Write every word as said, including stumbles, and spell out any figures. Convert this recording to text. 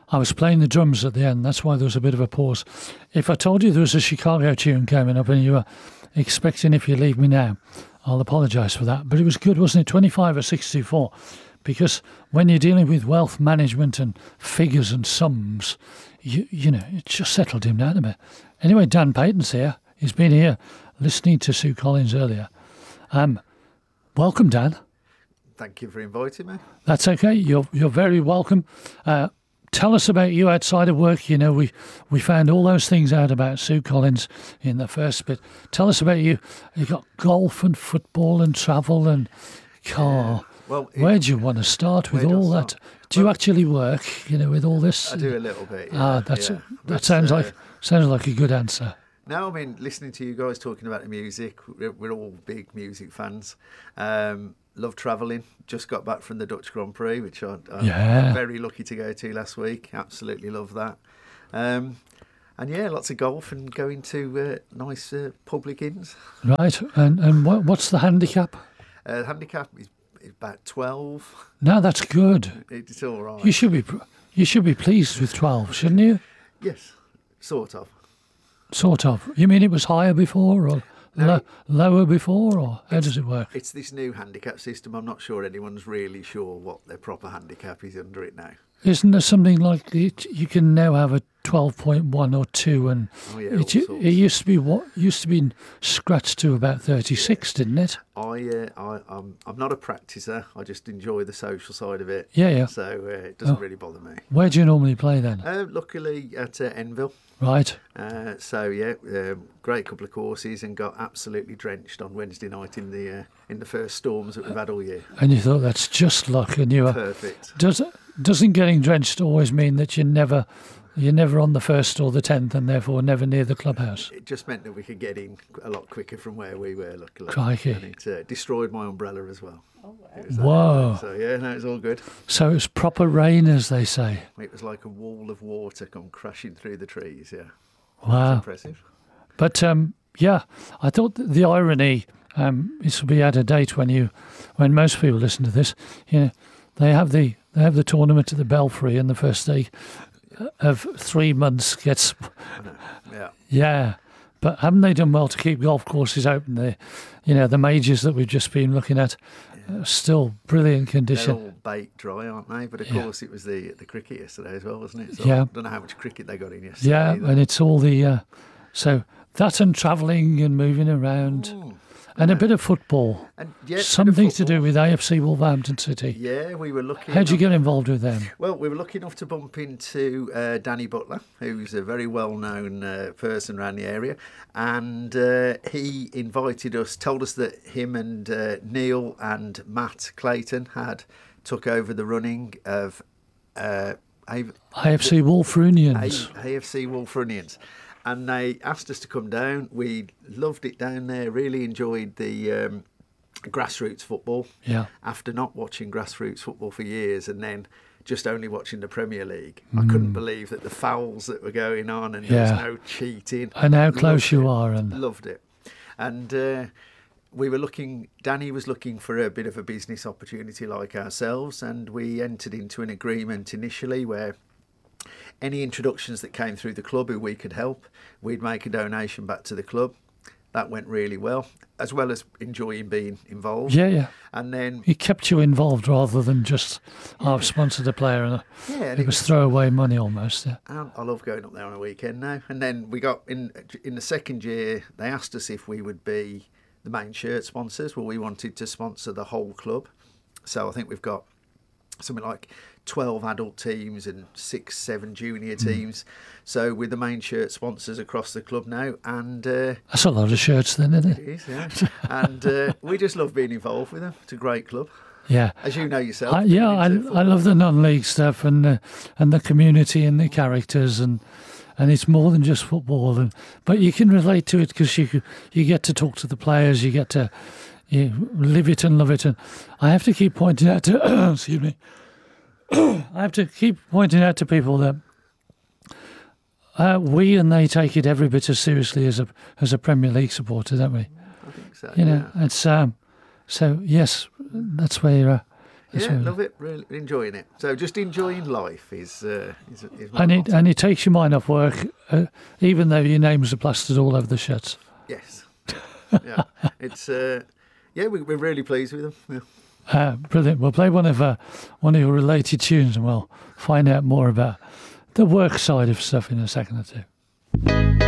I was playing the drums at the end. That's why there was a bit of a pause. If I told you there was a Chicago tune coming up and you were expecting If You Leave Me Now, I'll apologise for that. But it was good, wasn't it? twenty-five or sixty-four. Because when you're dealing with wealth management and figures and sums, you you know, it just settled him down a bit. Anyway, Dan Payton's here. He's been here listening to Sue Collins earlier. Um, welcome, Dan. Thank you for inviting me. That's okay. You're you're very welcome. Uh, tell us about you outside of work. You know, we, we found all those things out about Sue Collins in the first bit. Tell us about you. You've got golf and football and travel and car. Yeah. Well, it, where do you want to start with all that? Do well, you actually work, you know, with all this? I do a little bit. Yeah, ah, that's yeah. a, that but, sounds uh, like sounds like a good answer. No, I mean, listening to you guys talking about the music, we're, we're all big music fans. Um, love travelling. Just got back from the Dutch Grand Prix, which I, I'm yeah. very lucky to go to last week. Absolutely love that. Um, and yeah, lots of golf and going to uh, nice uh, public inns. Right, and and what, what's the handicap? Uh, handicap is about twelve. No, that's good. It's all right. You should be you should be pleased with twelve, shouldn't you? Yes, sort of. Sort of. You mean it was higher before or no, lo- lower before, or how does it work? It's this new handicap system. I'm not sure anyone's really sure what their proper handicap is under it now. Isn't there something like it, you can now have a twelve point one or two, and oh, yeah, it, it used to be what used to be scratched to about thirty-six, didn't it? I, uh, I, I'm, I'm not a practicer. I just enjoy the social side of it. Yeah, yeah. So uh, it doesn't oh. really bother me. Where do you normally play then? Uh, luckily at uh, Enville. Right. Uh, so yeah, um, great couple of courses, and got absolutely drenched on Wednesday night in the uh, in the first storms that we've had all year. And you thought that's just luck, and you were perfect. Does doesn't getting drenched always mean that you never you're never on the first or the tenth, and therefore never near the clubhouse? It just meant that we could get in a lot quicker from where we were, luckily. Crikey. And it uh, destroyed my umbrella as well. Oh, wow. Whoa. So yeah, no, it's all good. So it's proper rain, as they say. It was like a wall of water come crashing through the trees, yeah. Wow. Impressive. But um, yeah, I thought the irony, um, this will be out of date when you, when most people listen to this, you know, they have the they have the tournament at the Belfry, and the first day of three months gets, yeah, yeah. But haven't they done well to keep golf courses open? The, you know, the majors that we've just been looking at, yeah. uh, still brilliant condition. They're all baked dry, aren't they? But of yeah. course, it was the the cricket yesterday as well, wasn't it? So yeah. I don't know how much cricket they got in yesterday. Yeah, either. and it's all the uh, so that and travelling and moving around. Ooh. And a bit of football. And, yeah, something of to do with A F C Wolverhampton City. Yeah, we were lucky. How'd you get involved with them? Well, we were lucky enough to bump into uh, Danny Butler, who's a very well-known uh, person around the area. And uh, he invited us, told us that him and uh, Neil and Matt Clayton had took over the running of uh, A- A F C Wolverunians. A- AFC Wolverunians. And they asked us to come down. We loved it down there, really enjoyed the um, grassroots football. Yeah. After not watching grassroots football for years, and then just only watching the Premier League, mm. I couldn't believe that the fouls that were going on, and yeah. there was no cheating. And how close loved you it. are. and Loved it. And uh, we were looking, Danny was looking for a bit of a business opportunity like ourselves, and we entered into an agreement initially where any introductions that came through the club who we could help, we'd make a donation back to the club. That went really well, as well as enjoying being involved. Yeah, yeah. And then he kept you involved rather than just, oh, I've sponsored a player, and yeah, and it, it was was throwaway money almost. Yeah. I, I love going up there on a weekend now. And then we got in in the second year, they asked us if we would be the main shirt sponsors. Well, we wanted to sponsor the whole club, so I think we've got something like twelve adult teams and six, seven junior teams. Mm. So we're the main shirt sponsors across the club now. And uh, that's a lot of shirts then, isn't it? It is, yeah. And uh, we just love being involved with them. It's a great club. Yeah. As you know yourself. I, yeah, I, I love the non-league stuff and the, and the community and the characters, and and it's more than just football. And but you can relate to it because you you get to talk to the players, you get to you live it and love it. And I have to keep pointing out to excuse me. I have to keep pointing out to people that uh, we and they take it every bit as seriously as a as a Premier League supporter, don't we? I think so. You know, yeah. it's um, so yes, that's where uh, That's Yeah, what- love it. Really enjoying it. So just enjoying life is uh, is, is my And it motto. and it takes your mind off work, uh, even though your names are plastered all over the shirts. Yes. Yeah. It's uh, yeah. We, we're really pleased with them. Yeah. Uh, brilliant. We'll play one of uh, one of your related tunes, and we'll find out more about the work side of stuff in a second or two.